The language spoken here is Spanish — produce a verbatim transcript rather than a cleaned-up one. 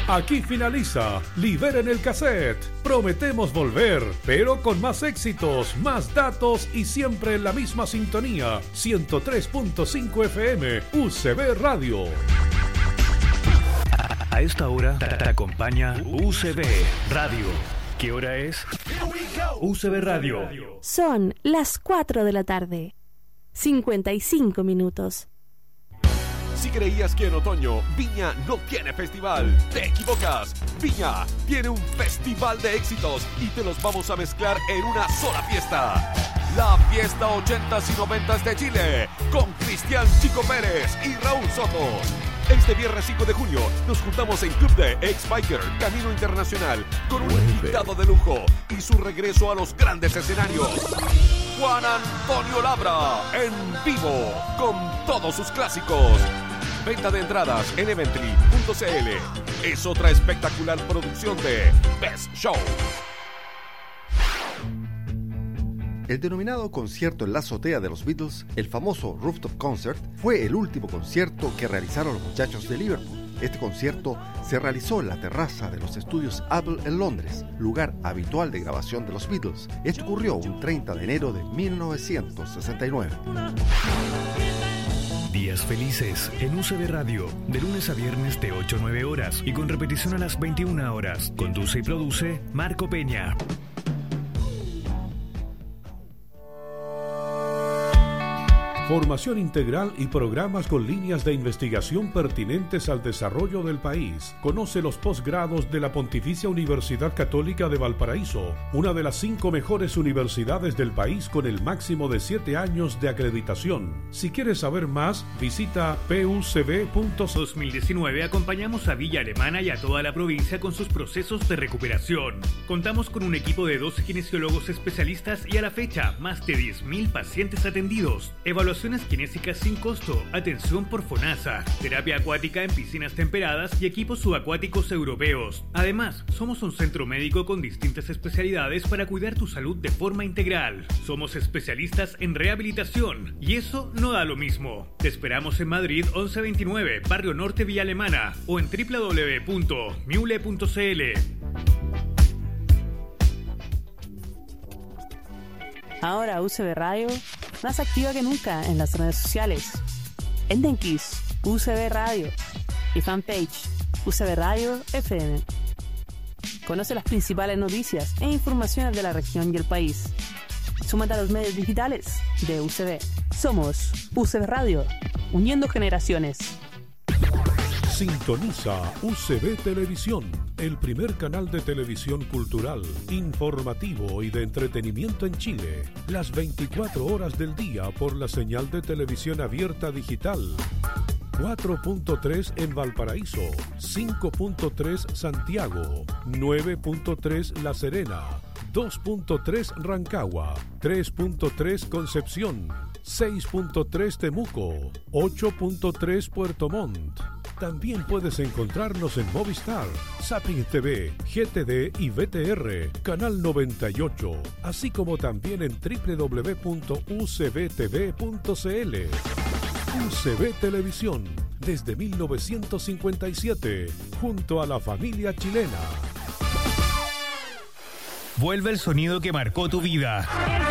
Aquí finaliza Liberen el Cassette. Prometemos volver, pero con más éxitos, más datos y siempre en la misma sintonía. ciento tres punto cinco F M, U C B Radio. A esta hora te acompaña U C B Radio. ¿Qué hora es? U C B Radio. Son las cuatro de la tarde. cincuenta y cinco minutos. Si creías que en otoño Viña no tiene festival, te equivocas. Viña tiene un festival de éxitos y te los vamos a mezclar en una sola fiesta. La fiesta ochentas y noventas de Chile, con Cristian Chico Pérez y Raúl Soto. Este viernes cinco de junio nos juntamos en Club de Ex-Biker Camino Internacional con un invitado de lujo y su regreso a los grandes escenarios. Juan Antonio Labra en vivo con todos sus clásicos. Venta de entradas en evently punto c l. Es otra espectacular producción de Best Show. El denominado concierto en la azotea de los Beatles, el famoso Rooftop Concert, fue el último concierto que realizaron los muchachos de Liverpool. Este concierto se realizó en la terraza de los estudios Apple en Londres, lugar habitual de grabación de los Beatles. Esto ocurrió un treinta de enero de mil novecientos sesenta y nueve. Días felices en U C B Radio, de lunes a viernes de ocho a nueve horas y con repetición a las veintiuna horas. Conduce y produce Marco Peña. Formación integral y programas con líneas de investigación pertinentes al desarrollo del país. Conoce los posgrados de la Pontificia Universidad Católica de Valparaíso, una de las cinco mejores universidades del país con el máximo de siete años de acreditación. Si quieres saber más, visita p u c b punto c l. dos mil diecinueve acompañamos a Villa Alemana y a toda la provincia con sus procesos de recuperación. Contamos con un equipo de doce kinesiólogos especialistas y a la fecha, más de diez mil pacientes atendidos. Evaluación kinésicas sin costo, atención por FONASA, terapia acuática en piscinas temperadas y equipos subacuáticos europeos. Además, somos un centro médico con distintas especialidades para cuidar tu salud de forma integral. Somos especialistas en rehabilitación y eso no da lo mismo. Te esperamos en Madrid once veintinueve, Barrio Norte, Villa Alemana o en w w w punto miule punto c l. Ahora U C B Radio, más activa que nunca en las redes sociales. En Denkies, U C B Radio y fanpage U C B Radio F M. Conoce las principales noticias e informaciones de la región y el país. Súmate a los medios digitales de U C B. Somos U C B Radio, uniendo generaciones. Sintoniza U C B Televisión, el primer canal de televisión cultural, informativo y de entretenimiento en Chile. Las veinticuatro horas del día por la señal de televisión abierta digital. cuatro punto tres en Valparaíso, cinco punto tres Santiago, nueve punto tres La Serena, dos punto tres Rancagua, tres punto tres Concepción, seis punto tres Temuco, ocho punto tres Puerto Montt. También puedes encontrarnos en Movistar, Zapping T V, G T D y V T R, Canal noventa y ocho, así como también en w w w punto u c b t v punto c l. U C B Televisión, desde mil novecientos cincuenta y siete, junto a la familia chilena. Vuelve el sonido que marcó tu vida.